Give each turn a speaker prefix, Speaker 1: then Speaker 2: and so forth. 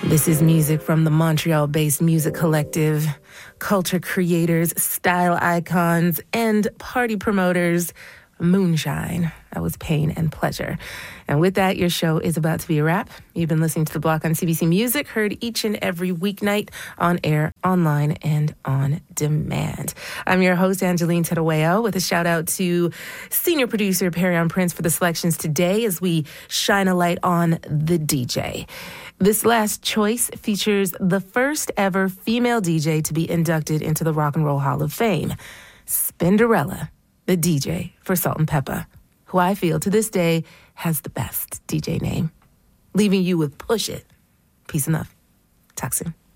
Speaker 1: This is music from the Montreal-based music collective, culture creators, style icons, and party promoters, Moonshine. That was Pain and Pleasure. And with that, your show is about to be a wrap. You've been listening to The Block on CBC Music, heard each and every weeknight on air, online, and on demand. I'm your host, Angeline Tedaweo, with a shout out to senior producer Perion Prince for the selections today as we shine a light on the DJ. This last choice features the first ever female DJ to be inducted into the Rock and Roll Hall of Fame, Spinderella, the DJ for Salt and Pepper, who I feel to this day has the best DJ name. Leaving you with Push It. Peace enough. Talk soon.